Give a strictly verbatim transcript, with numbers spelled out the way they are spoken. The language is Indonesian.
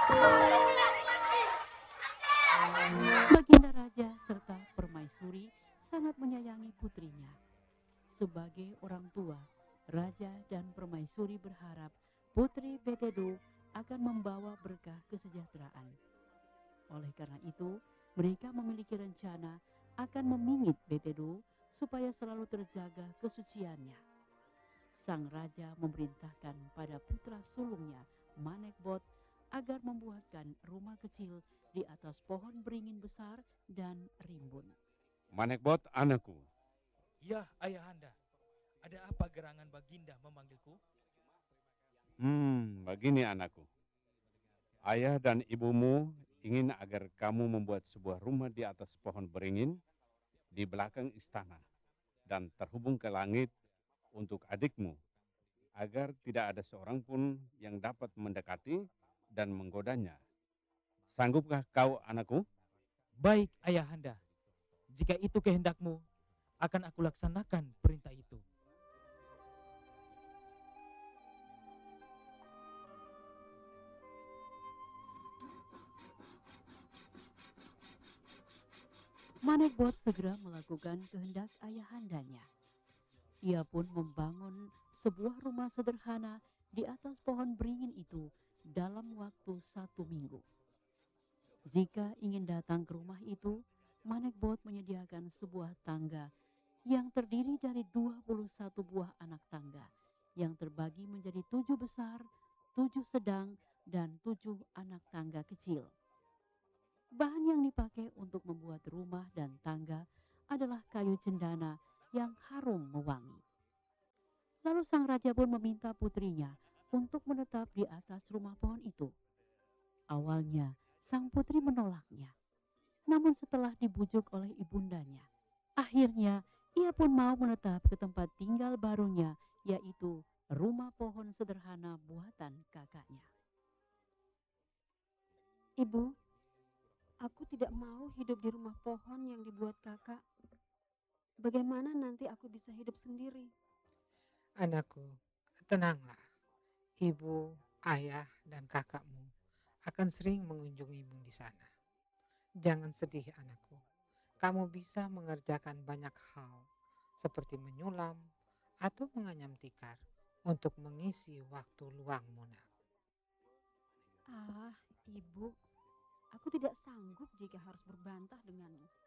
Baginda Raja serta Permaisuri sangat menyayangi putrinya. Sebagai orang tua, Raja dan Permaisuri berharap Putri Betedo akan membawa berkah kesejahteraan. Oleh karena itu, mereka memiliki rencana akan memingit Betedo supaya selalu terjaga kesuciannya. Sang raja memerintahkan pada putra sulungnya, Manekbot, agar membuatkan rumah kecil di atas pohon beringin besar dan rimbun. Manekbot, anakku. Ya, ayahanda. Ada apa gerangan Baginda memanggilku? Hmm, begini anakku. Ayah dan ibumu ingin agar kamu membuat sebuah rumah di atas pohon beringin di belakang istana dan terhubung ke langit untuk adikmu, agar tidak ada seorang pun yang dapat mendekati dan menggodanya. Sanggupkah kau, anakku? Baik, ayahanda. Jika itu kehendakmu, akan aku laksanakan perintah itu. Manekbot segera melakukan kehendak ayahandanya. Ia pun membangun sebuah rumah sederhana di atas pohon beringin itu dalam waktu satu minggu. Jika ingin datang ke rumah itu, Manekbot menyediakan sebuah tangga yang terdiri dari dua puluh satu buah anak tangga yang terbagi menjadi tujuh besar, tujuh sedang, dan tujuh anak tangga kecil. Bahan yang dipakai untuk membuat rumah dan tangga adalah kayu cendana yang harum mewangi. Lalu sang raja pun meminta putrinya untuk menetap di atas rumah pohon itu. Awalnya, sang putri menolaknya. Namun setelah dibujuk oleh ibundanya, akhirnya ia pun mau menetap ke tempat tinggal barunya, yaitu rumah pohon sederhana buatan kakaknya. Ibu, aku tidak mau hidup di rumah pohon yang dibuat kakak. Bagaimana nanti aku bisa hidup sendiri? Anakku, tenanglah. Ibu, ayah, dan kakakmu akan sering mengunjungimu di sana. Jangan sedih, anakku. Kamu bisa mengerjakan banyak hal, seperti menyulam atau menganyam tikar untuk mengisi waktu luangmu, nak. Ah, ibu, aku tidak sanggup jika harus berbantah denganmu.